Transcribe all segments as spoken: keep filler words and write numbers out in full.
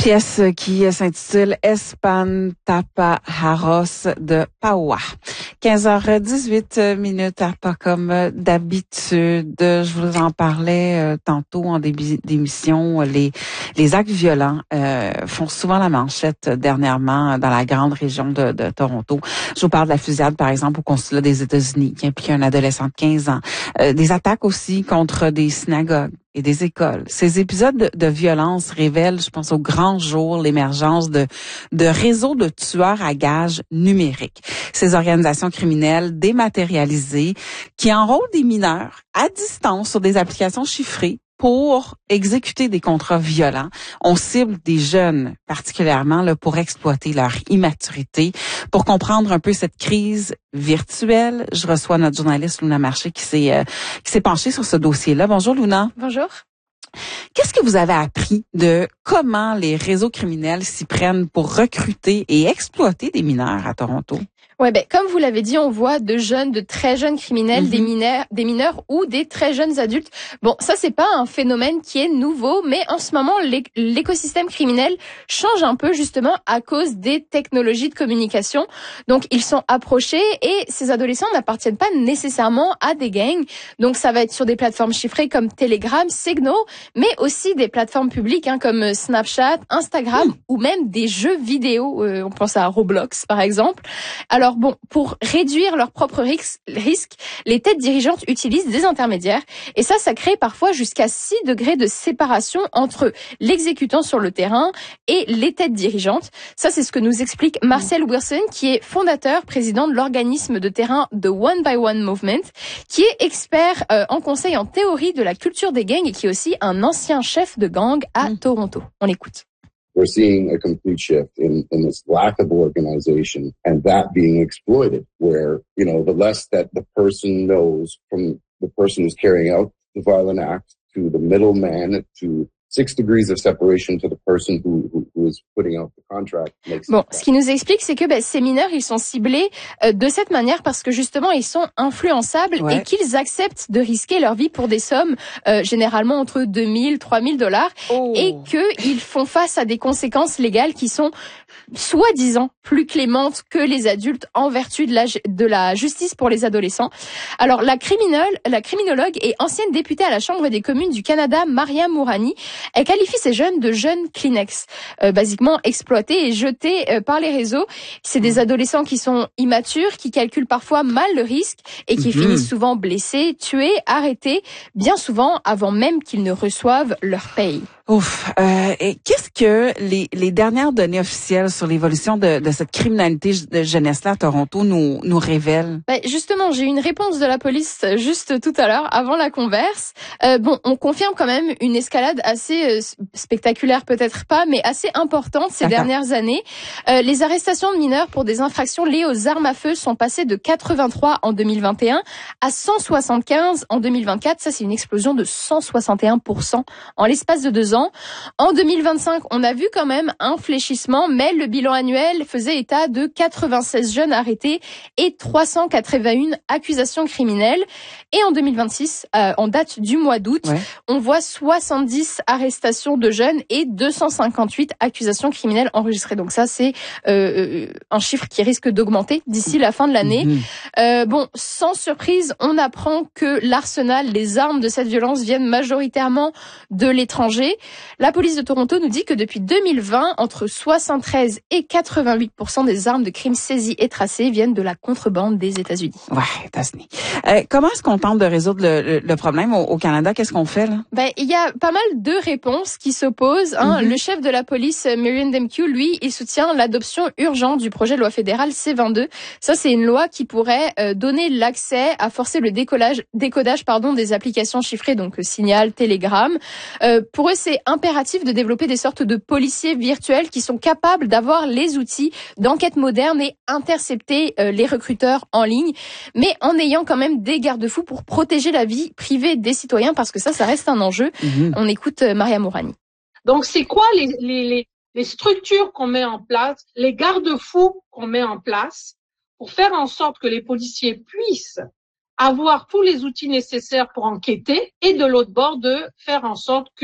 Pièce qui s'intitule Espantapajaros de Paua. quinze heures dix-huit minutes à pas comme d'habitude. Je vous en parlais euh, tantôt en début d'émission. Les les actes violents euh, font souvent la manchette dernièrement dans la grande région de, de Toronto. Je vous parle de la fusillade, par exemple, au consulat des États-Unis qui implique un adolescent de quinze ans. Euh, des attaques aussi contre des synagogues et des écoles. Ces épisodes de, de violence révèlent, je pense, au grand jour l'émergence de, de réseaux de tueurs à gages numériques. Ces organisations criminelles dématérialisées qui enrôlent des mineurs à distance sur des applications chiffrées pour exécuter des contrats violents. On cible des jeunes particulièrement là, pour exploiter leur immaturité. Pour comprendre un peu cette crise virtuelle, je reçois notre journaliste Luna Marché qui s'est euh, qui s'est penchée sur ce dossier-là. Bonjour Luna. Bonjour. Qu'est-ce que vous avez appris de comment les réseaux criminels s'y prennent pour recruter et exploiter des mineurs à Toronto? Ouais, ben comme vous l'avez dit, on voit de jeunes, de très jeunes criminels, mm-hmm. des mineurs, des mineurs ou des très jeunes adultes. Bon, ça c'est pas un phénomène qui est nouveau, mais en ce moment l'écosystème criminel change un peu justement à cause des technologies de communication. Donc ils sont approchés et ces adolescents n'appartiennent pas nécessairement à des gangs. Donc ça va être sur des plateformes chiffrées comme Telegram, Signal, mais aussi des plateformes publiques hein, comme Snapchat, Instagram mm. ou même des jeux vidéo. Euh, on pense à Roblox par exemple. Alors bon, pour réduire leurs propres risques, les têtes dirigeantes utilisent des intermédiaires et ça, ça crée parfois jusqu'à six degrés de séparation entre l'exécutant sur le terrain et les têtes dirigeantes. Ça, c'est ce que nous explique Marcel Wilson, qui est fondateur, président de l'organisme de terrain The One by One Movement, qui est expert euh, en conseil en théorie de la culture des gangs et qui est aussi un ancien chef de gang à mmh. Toronto. On l'écoute. We're seeing a complete shift in, in this lack of organization and that being exploited where, you know, the less that the person knows from the person who's carrying out the violent act to the middleman to six degrees of separation to the person who, who, who is putting out the contract. Bon, ce qui nous explique, c'est que ben, ces mineurs, ils sont ciblés euh, de cette manière parce que justement, ils sont influençables ouais. et qu'ils acceptent de risquer leur vie pour des sommes euh, généralement entre deux mille, trois mille dollars oh. et qu'ils font face à des conséquences légales qui sont soi-disant plus clémentes que les adultes en vertu de la, de la justice pour les adolescents. Alors, la criminole, la criminologue et ancienne députée à la Chambre des communes du Canada, Maria Mourani, elle qualifie ces jeunes de jeunes Kleenex, euh, basiquement exploités et jetés euh, par les réseaux. C'est des adolescents qui sont immatures, qui calculent parfois mal le risque et qui mmh. finissent souvent blessés, tués, arrêtés, bien souvent avant même qu'ils ne reçoivent leur paye. Ouf. Euh, et qu'est-ce que les, les dernières données officielles sur l'évolution de, de cette criminalité de jeunesse-là à Toronto nous, nous révèlent? Ben justement, j'ai eu une réponse de la police juste tout à l'heure, avant la converse. Euh, bon, on confirme quand même une escalade assez euh, spectaculaire, peut-être pas, mais assez importante ces D'accord. dernières années. Euh, les arrestations de mineurs pour des infractions liées aux armes à feu sont passées de quatre-vingt-trois en deux mille vingt et un à cent soixante-quinze en deux mille vingt-quatre. Ça, c'est une explosion de cent soixante et un pour cent en l'espace de deux ans. En deux mille vingt-cinq, on a vu quand même un fléchissement, mais le bilan annuel faisait état de quatre-vingt-seize jeunes arrêtés et trois cent quatre-vingt-un accusations criminelles. Et en deux mille vingt-six, euh, en date du mois d'août, ouais. on voit soixante-dix arrestations de jeunes et deux cent cinquante-huit accusations criminelles enregistrées. Donc ça, c'est euh, un chiffre qui risque d'augmenter d'ici la fin de l'année. Mmh. Euh, bon, sans surprise, on apprend que l'arsenal, les armes de cette violence viennent majoritairement de l'étranger. La police de Toronto nous dit que depuis deux mille vingt, entre soixante-treize et quatre-vingt-huit pour cent des armes de crime saisies et tracées viennent de la contrebande des États-Unis. Ouais, États-Unis. Euh, comment est-ce qu'on tente de résoudre le, le, le problème au, au Canada? Qu'est-ce qu'on fait là? Ben, il y a pas mal de réponses qui s'opposent. Hein. Mm-hmm. Le chef de la police, Miriam Demkiw, lui, il soutient l'adoption urgente du projet de loi fédérale C vingt-deux. Ça, c'est une loi qui pourrait euh, donner l'accès à forcer le décollage, décodage, pardon, des applications chiffrées, donc euh, Signal, Telegram. Euh, pour eux, c'est impératif de développer des sortes de policiers virtuels qui sont capables d'avoir les outils d'enquête moderne et intercepter euh, les recruteurs en ligne, mais en ayant quand même des garde-fous pour protéger la vie privée des citoyens, parce que ça, ça reste un enjeu. Mmh. On écoute euh, Maria Mourani. Donc, c'est quoi les, les, les, les structures qu'on met en place, les garde-fous qu'on met en place pour faire en sorte que les policiers puissent avoir tous les outils nécessaires pour enquêter et de l'autre bord de faire en sorte que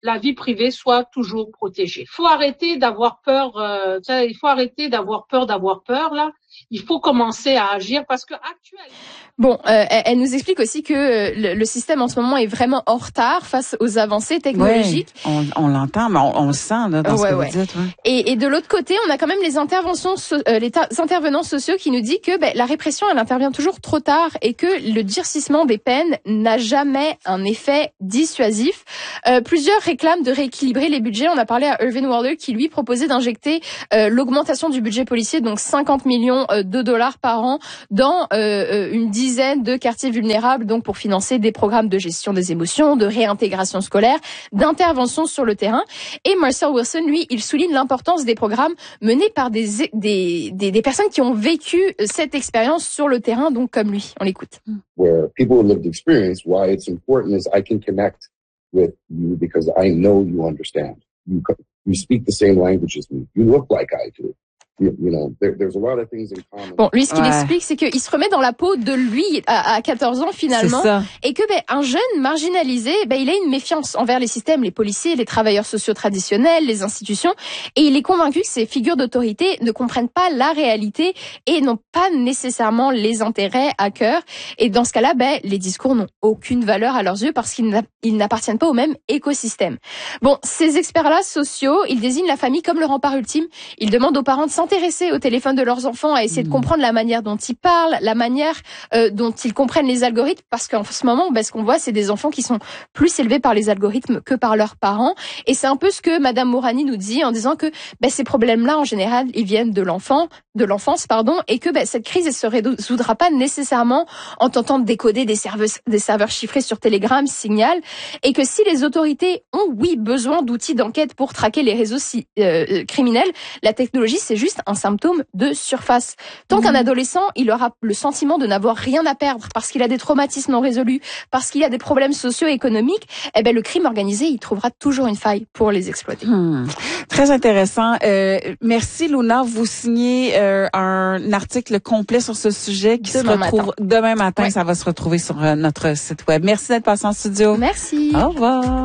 la vie privée soit toujours protégée. Il faut arrêter d'avoir peur. Euh, il faut arrêter d'avoir peur d'avoir peur là. Il faut commencer à agir parce que actuellement. Bon, euh, elle nous explique aussi que le, le système en ce moment est vraiment en retard face aux avancées technologiques. Ouais, on, on l'entend, mais on, on le sent là, dans ouais, ce que ouais. vous dites. Ouais. Et, et de l'autre côté, on a quand même les interventions, so, euh, les intervenants sociaux qui nous disent que ben, la répression, elle intervient toujours trop tard et que le durcissement des peines n'a jamais un effet dissuasif. Euh, plusieurs réclament de rééquilibrer les budgets. On a parlé à Irvin Waller qui lui proposait d'injecter euh, l'augmentation du budget policier, donc cinquante millions de dollars par an, dans euh, une dizaine de quartiers vulnérables, donc pour financer des programmes de gestion des émotions, de réintégration scolaire, d'intervention sur le terrain. Et Marcel Wilson, lui, il souligne l'importance des programmes menés par des, des, des, des personnes qui ont vécu cette expérience sur le terrain, donc comme lui. On l'écoute. Where people with lived experience, why it's important is I can connect with you because I know you understand. You, you speak the same language as me. You look like I do. You know, there, there's a lot of things in common. Bon, lui, ce qu'il ouais. explique, c'est qu'il se remet dans la peau de lui à, à quatorze ans finalement, et que ben un jeune marginalisé, ben il a une méfiance envers les systèmes, les policiers, les travailleurs sociaux traditionnels, les institutions, et il est convaincu que ces figures d'autorité ne comprennent pas la réalité et n'ont pas nécessairement les intérêts à cœur. Et dans ce cas-là, ben les discours n'ont aucune valeur à leurs yeux parce qu'ils n'appartiennent pas au même écosystème. Bon, ces experts-là sociaux, ils désignent la famille comme le rempart ultime. Ils demandent aux parents de s'intéresser au téléphone de leurs enfants, à essayer mmh. de comprendre la manière dont ils parlent, la manière euh, dont ils comprennent les algorithmes, parce qu'en ce moment, ben, ce qu'on voit, c'est des enfants qui sont plus élevés par les algorithmes que par leurs parents. Et c'est un peu ce que Madame Mourani nous dit en disant que ben, ces problèmes-là, en général, ils viennent de l'enfant, de l'enfance, pardon, et que ben, cette crise, elle se résoudra pas nécessairement en tentant de décoder des serveurs, des serveurs chiffrés sur Telegram, Signal, et que si les autorités ont, oui, besoin d'outils d'enquête pour traquer les réseaux si, euh, criminels, la technologie, c'est juste un symptôme de surface. Tant mmh. qu'un adolescent, il aura le sentiment de n'avoir rien à perdre parce qu'il a des traumatismes non résolus, parce qu'il a des problèmes socio-économiques, eh ben le crime organisé, il trouvera toujours une faille pour les exploiter. Mmh. Très intéressant. Euh, merci Luna. Vous signez euh, un article complet sur ce sujet qui demain se retrouve matin. demain matin. Ouais. Ça va se retrouver sur euh, notre site web. Merci d'être passé en studio. Merci. Au revoir.